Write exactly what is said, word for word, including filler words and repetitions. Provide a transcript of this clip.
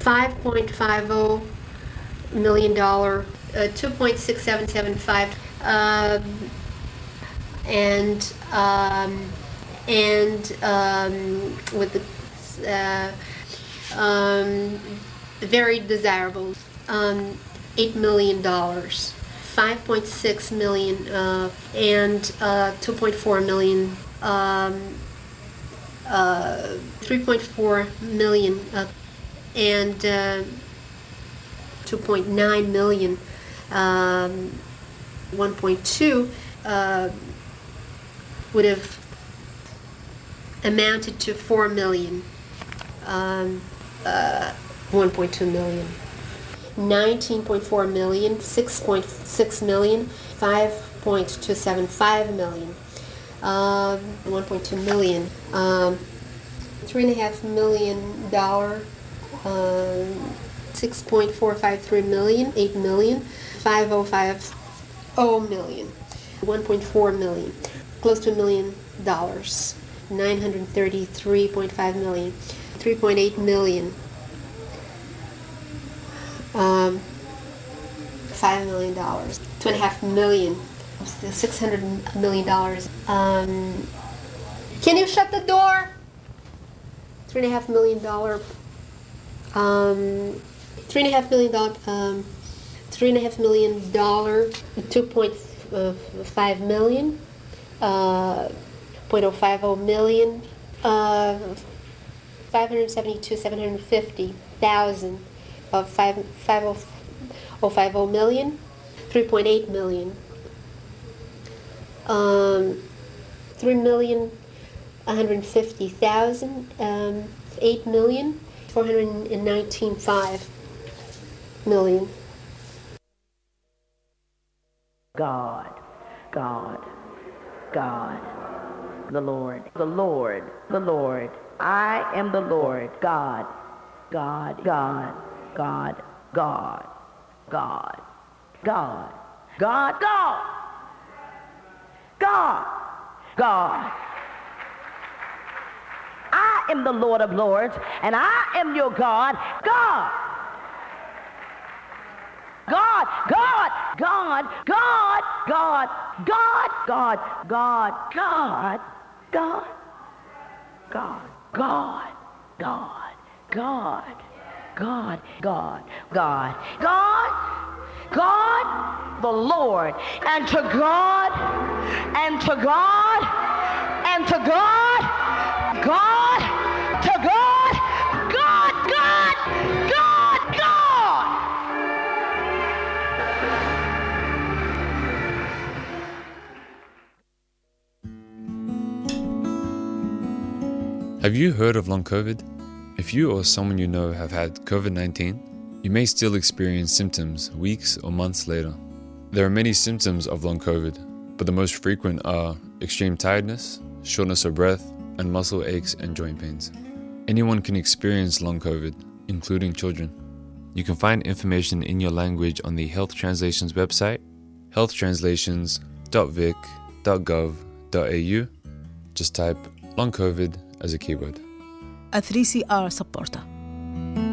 five point five zero million dollars, uh, two point six seven seven five, um, and um, and um, with the uh, um, very desirable um, eight million dollars, five point six million dollars, uh, and uh, two point four million dollars, um, uh, three point four million dollars, uh, and uh, two point nine million dollars, um, one point two uh, would have amounted to four million dollars, um, uh, one point two million dollars, nineteen point four million dollars, six point six million dollars, five point two seven five million dollars, um, one point two million dollars, um, three point five million dollars, um, six point four five three million dollars, eight million dollars, five point zero five zero million dollars, one point four million dollars, close to a million dollars, nine hundred thirty-three point five million dollars, three point eight million dollars, um, five million dollars, two and a half million dollars, six hundred million dollars. Um, can you shut the door? Three and a half million dollars. Um, three and a half million dollars. Um, three and a half million dollars. Two point five million. Uh, zero point zero five zero million. Uh, five hundred seventy-two seven hundred fifty thousand of five five oh five oh million, three point eight million, um, three million one hundred fifty thousand, um, eight million four hundred nineteen five million. God, God, God, the Lord, the Lord, the Lord. I am the Lord, God, God, God, God, God, God, God, God, God, God, God. I am the Lord of Lords, and I am your God, God. God, God, God, God, God, God, God, God, God, God, God, God, God, God, God, God, God, God, God, the Lord, and to God, and to God, and to God, God, to God, God, God, God, God. Have you heard of long COVID? If you or someone you know have had COVID nineteen, you may still experience symptoms weeks or months later. There are many symptoms of long COVID, but the most frequent are extreme tiredness, shortness of breath, and muscle aches and joint pains. Anyone can experience long COVID, including children. You can find information in your language on the Health Translations website, health translations dot vic dot gov dot a u. Just type long COVID as a keyword. A three C R supporter.